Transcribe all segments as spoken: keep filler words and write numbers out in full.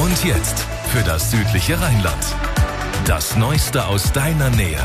Und jetzt für das südliche Rheinland. Das Neueste aus deiner Nähe.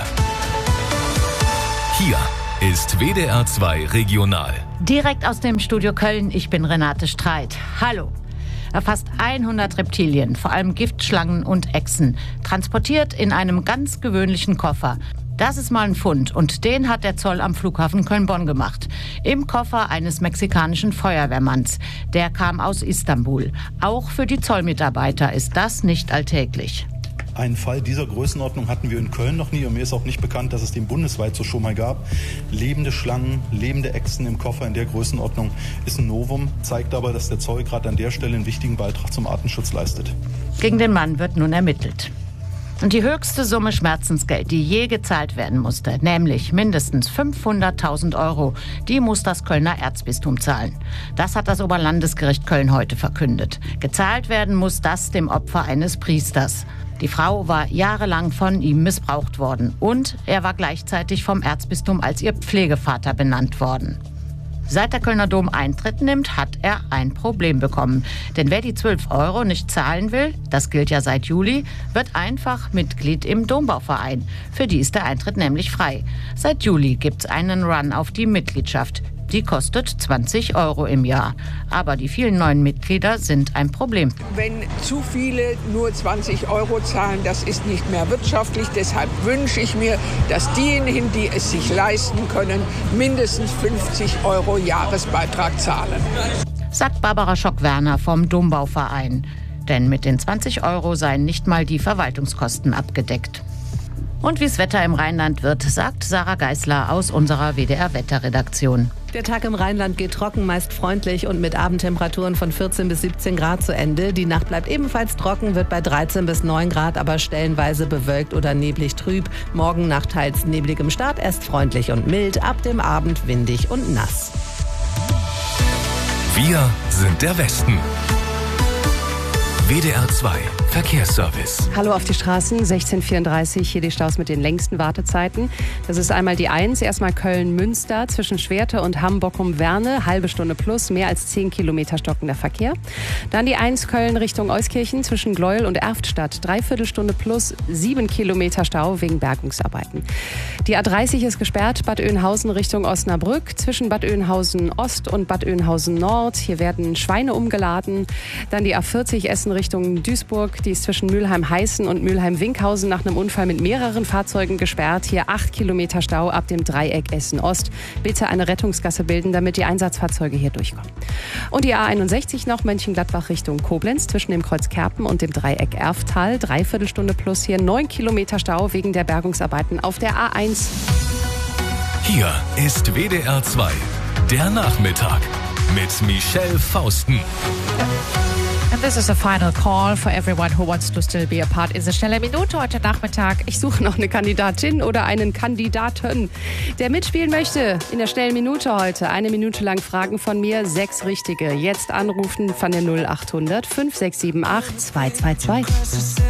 Hier ist W D R zwei Regional. Direkt aus dem Studio Köln, ich bin Renate Streit. Hallo. Fast hundert Reptilien, vor allem Giftschlangen und Echsen, transportiert in einem ganz gewöhnlichen Koffer. Das ist mal ein Fund und den hat der Zoll am Flughafen Köln-Bonn gemacht. Im Koffer eines mexikanischen Feuerwehrmanns. Der kam aus Istanbul. Auch für die Zollmitarbeiter ist das nicht alltäglich. Einen Fall dieser Größenordnung hatten wir in Köln noch nie und mir ist auch nicht bekannt, dass es den bundesweit so schon mal gab. Lebende Schlangen, lebende Echsen im Koffer in der Größenordnung ist ein Novum, zeigt aber, dass der Zoll gerade an der Stelle einen wichtigen Beitrag zum Artenschutz leistet. Gegen den Mann wird nun ermittelt. Und die höchste Summe Schmerzensgeld, die je gezahlt werden musste, nämlich mindestens fünfhunderttausend Euro, die muss das Kölner Erzbistum zahlen. Das hat das Oberlandesgericht Köln heute verkündet. Gezahlt werden muss das dem Opfer eines Priesters. Die Frau war jahrelang von ihm missbraucht worden und er war gleichzeitig vom Erzbistum als ihr Pflegevater benannt worden. Seit der Kölner Dom Eintritt nimmt, hat er ein Problem bekommen. Denn wer die zwölf Euro nicht zahlen will, das gilt ja seit Juli, wird einfach Mitglied im Dombauverein. Für die ist der Eintritt nämlich frei. Seit Juli gibt's einen Run auf die Mitgliedschaft. Die kostet zwanzig Euro im Jahr. Aber die vielen neuen Mitglieder sind ein Problem. Wenn zu viele nur zwanzig Euro zahlen, das ist nicht mehr wirtschaftlich. Deshalb wünsche ich mir, dass diejenigen, die es sich leisten können, mindestens fünfzig Euro Jahresbeitrag zahlen. Sagt Barbara Schock-Werner vom Dombauverein. Denn mit den zwanzig Euro seien nicht mal die Verwaltungskosten abgedeckt. Und wie's Wetter im Rheinland wird, sagt Sarah Geisler aus unserer W D R-Wetterredaktion. Der Tag im Rheinland geht trocken, meist freundlich und mit Abendtemperaturen von vierzehn bis siebzehn Grad zu Ende. Die Nacht bleibt ebenfalls trocken, wird bei dreizehn bis neun Grad, aber stellenweise bewölkt oder neblig trüb. Morgen nach teils nebligem Start erst freundlich und mild, ab dem Abend windig und nass. Wir sind der Westen. W D R zwei Verkehrsservice. Hallo auf die Straßen, sechzehn Uhr vierunddreißig, hier die Staus mit den längsten Wartezeiten. Das ist einmal die eins, erstmal Köln-Münster zwischen Schwerte und Hamm-Bockum-Werne, halbe Stunde plus, mehr als zehn Kilometer stockender Verkehr. Dann die eins Köln Richtung Euskirchen zwischen Gleuel und Erftstadt, dreiviertel Stunde plus, sieben Kilometer Stau wegen Bergungsarbeiten. Die A dreißig ist gesperrt, Bad Oeynhausen Richtung Osnabrück, zwischen Bad Oeynhausen Ost und Bad Oeynhausen Nord. Hier werden Schweine umgeladen. Dann die A vierzig Essen Richtung Duisburg. Die ist zwischen Mülheim-Heißen und Mülheim-Winkhausen nach einem Unfall mit mehreren Fahrzeugen gesperrt. Hier acht Kilometer Stau ab dem Dreieck Essen-Ost. Bitte eine Rettungsgasse bilden, damit die Einsatzfahrzeuge hier durchkommen. Und die A einundsechzig noch Mönchengladbach Richtung Koblenz zwischen dem Kreuz Kerpen und dem Dreieck Erftal. Dreiviertel Stunde plus hier neun Kilometer Stau wegen der Bergungsarbeiten auf der A eins. Hier ist W D R zwei, der Nachmittag mit Michelle Fausten. And this is a final call for everyone who wants to still be a part in the Schnelle Minute heute Nachmittag. Ich suche noch eine Kandidatin oder einen Kandidaten, der mitspielen möchte in der Schnellen Minute heute. Eine Minute lang Fragen von mir, sechs richtige. Jetzt anrufen von der null acht hundert fünf sechs sieben acht zwei zwei zwei.